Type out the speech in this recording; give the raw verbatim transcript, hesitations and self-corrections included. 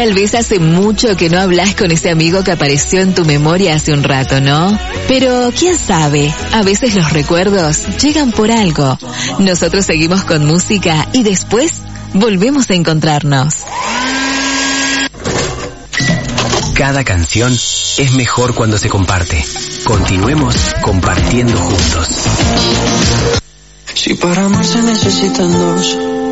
Tal vez hace mucho que no hablas con ese amigo que apareció en tu memoria hace un rato, ¿no? Pero, ¿quién sabe? A veces los recuerdos llegan por algo. Nosotros seguimos con música y después volvemos a encontrarnos. Cada canción es mejor cuando se comparte. Continuemos compartiendo juntos. Si para amar se necesitan dos,